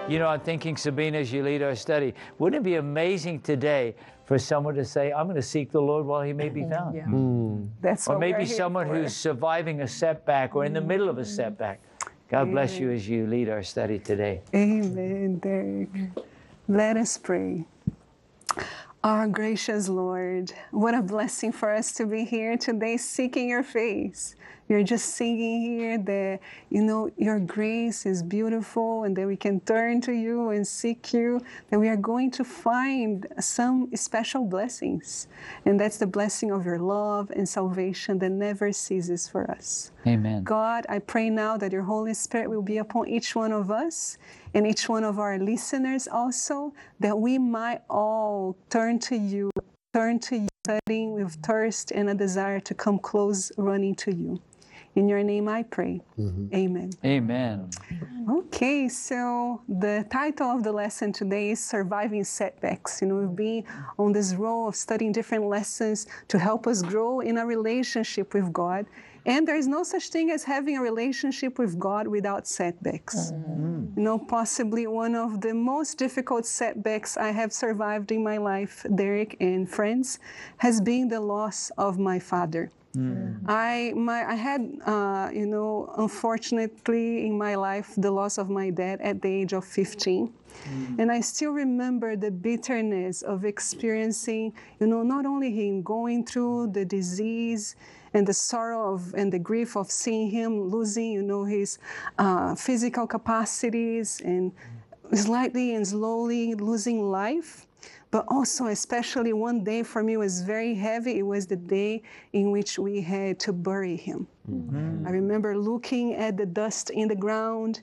You know, I'm thinking, Sabina, as you lead our study, wouldn't it be amazing today for someone to say, I'm going to seek the Lord while he may be found? Yeah. That's Or what maybe we're here someone for. who's surviving a setback or in the middle of a setback. God bless you as you lead our study today. Amen, Derek. Let us pray. Our gracious Lord, what a blessing for us to be here today seeking your face. You're just singing here that, you know, your grace is beautiful and that we can turn to you and seek you, that we are going to find some special blessings. And that's the blessing of your love and salvation that never ceases for us. Amen. God, I pray now that your Holy Spirit will be upon each one of us and each one of our listeners also, that we might all turn to you, studying with thirst and a desire to come close, running to you. In your name I pray. Amen. Amen. Okay, so the title of the lesson today is Surviving Setbacks. You know, we've been on this road of studying different lessons to help us grow in a relationship with God. And there is no such thing as having a relationship with God without setbacks. You know, possibly one of the most difficult setbacks I have survived in my life, Derek and friends, has been the loss of my father. I had, you know, unfortunately in my life, the loss of my dad at the age of 15. And I still remember the bitterness of experiencing, you know, not only him going through the disease and the sorrow and the grief of seeing him losing, you know, his physical capacities and slightly and slowly losing life. But also, especially one day for me was very heavy. It was the day in which we had to bury him. I remember looking at the dust in the ground